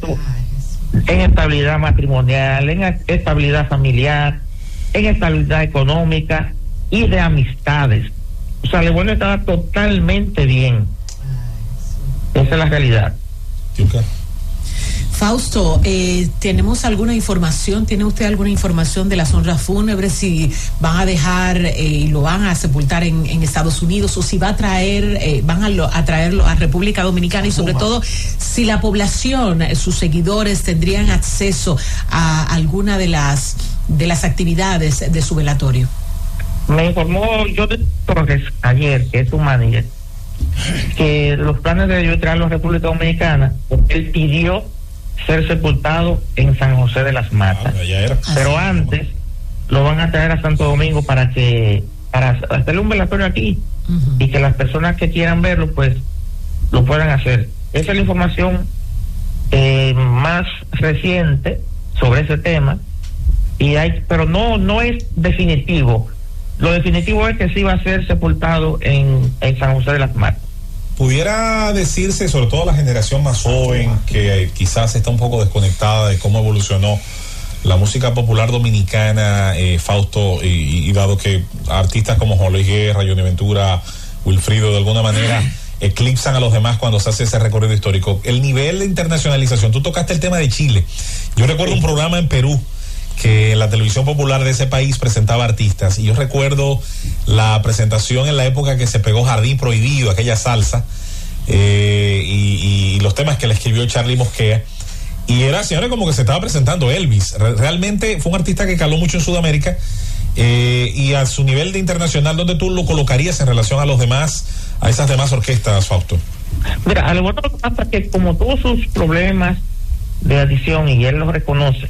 Fausto, en estabilidad matrimonial, en estabilidad familiar, en estabilidad económica y de amistades. O sea, Alex Bueno estaba totalmente bien. Esa es la realidad. Fausto, ¿tenemos alguna información? ¿Tiene usted alguna información de las honras fúnebres? Si van a dejar y lo van a sepultar en Estados Unidos, o si va a traer, van a traerlo a República Dominicana, y sobre todo si la población, sus seguidores, tendrían acceso a alguna de las actividades de su velatorio. Me informó Jordi Torres ayer, que es su manager, que los planes de yo traerlo a República Dominicana, él pidió ser sepultado en San José de las Matas, pero antes lo van a traer a Santo Domingo para hacerle un velatorio aquí, y que las personas que quieran verlo pues lo puedan hacer. Esa es la información más reciente sobre ese tema, pero no es definitivo. Lo definitivo es que sí va a ser sepultado en San José de las Matas. Pudiera decirse, sobre todo la generación más joven, que quizás está un poco desconectada de cómo evolucionó la música popular dominicana, Fausto, y dado que artistas como Juan Luis Guerra, Johnny Ventura, Wilfrido, de alguna manera eclipsan a los demás cuando se hace ese recorrido histórico. El nivel de internacionalización, tú tocaste el tema de Chile. Yo recuerdo un programa en Perú que la televisión popular de ese país presentaba artistas, y yo recuerdo la presentación en la época que se pegó Jardín Prohibido, aquella salsa, y los temas que le escribió Charly Mosquera, y era, señores, como que se estaba presentando Elvis. Realmente fue un artista que caló mucho en Sudamérica, y a su nivel de internacional, ¿dónde tú lo colocarías en relación a esas demás orquestas, Fausto? Mira, a lo bueno, lo que pasa es que como tuvo sus problemas de adicción y él los reconoce,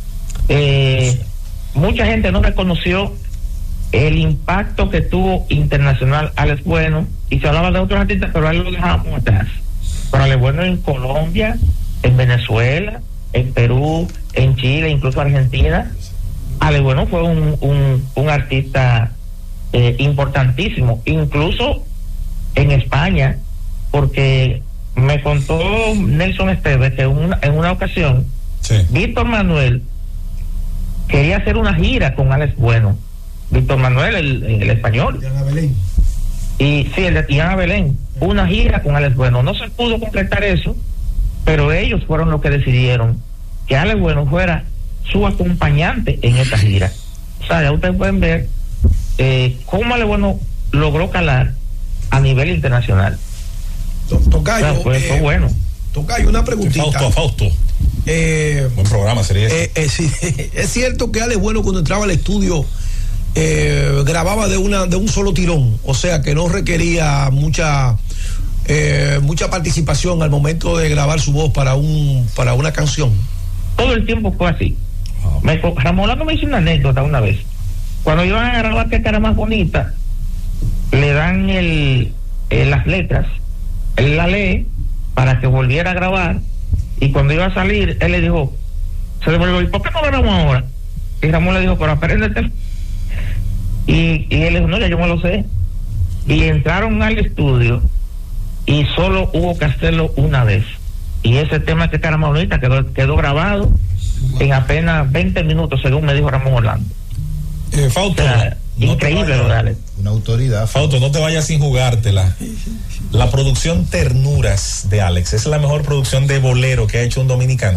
mucha gente no reconoció el impacto que tuvo internacional Alex Bueno, y se hablaba de otros artistas, pero a él lo dejábamos atrás. Pero Alex Bueno en Colombia, en Venezuela, en Perú, en Chile, incluso Argentina, Alex Bueno fue un artista importantísimo, incluso en España, porque me contó Nelson Esteves que en una ocasión Víctor Manuel quería hacer una gira con Alex Bueno. Víctor Manuel, el español. Ana Belén. Y sí, el de Tiana Belén. Una gira con Alex Bueno. No se pudo completar eso, pero ellos fueron los que decidieron que Alex Bueno fuera su acompañante en esta gira. O sea, ya ustedes pueden ver cómo Alex Bueno logró calar a nivel internacional. Tocayo, o sea, fue bueno. Tocayo, una preguntita. Fausto. Buen programa sería ese. Sí, es cierto que Alex Bueno, cuando entraba al estudio, grababa de un solo tirón, o sea que no requería mucha participación al momento de grabar su voz para una canción. Todo el tiempo fue así. Ramón me hizo una anécdota una vez. Cuando iban a grabar Que Cara Más Bonita, le dan las letras, él la lee para que volviera a grabar, y cuando iba a salir, él le dijo, se devolvió, ¿y por qué no grabamos ahora? Y Ramón le dijo, pero apréndete. Y él le dijo, no, ya yo me lo sé. Y entraron al estudio y solo hubo que hacerlo una vez. Y ese tema Que Cara Más Bonita quedó grabado en apenas 20 minutos, según me dijo Ramón Orlando. Fausto, o sea, increíble lo de Alex. Una autoridad. Fausto, no te vayas sin jugártela. La producción Ternuras de Alex es la mejor producción de bolero que ha hecho un dominicano.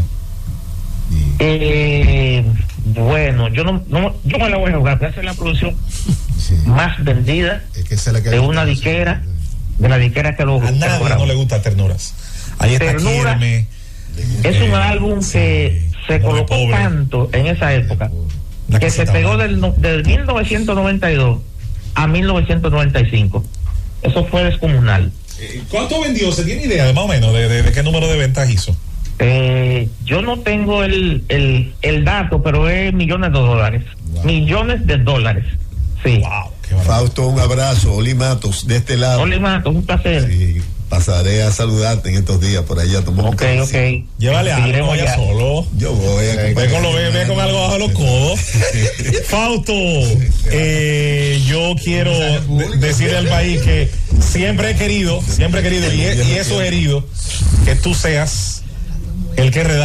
Bueno, yo me la voy a jugar. Esa es la producción más vendida de una disquera, de la disquera que lo. A nadie no le gusta Ternuras. Ahí está Ternuras. Es un álbum que se colocó tanto en esa época que se pegó del 1992 a 1995. Eso fue descomunal. ¿Cuánto vendió? ¿Se tiene idea de más o menos de qué número de ventas hizo? Yo no tengo el dato, pero es millones de dólares. Wow. Millones de dólares. Sí. Wow, Fausto, un abrazo. Oli Matos, de este lado. Oli Matos, un placer. Sí, pasaré a saludarte en estos días por allá. Ok. Llévale algo, no vaya solo. Yo voy a ve con algo bajo los codos. Fausto, yo quiero decirle al país que siempre he querido y he sugerido que tú seas el que redacte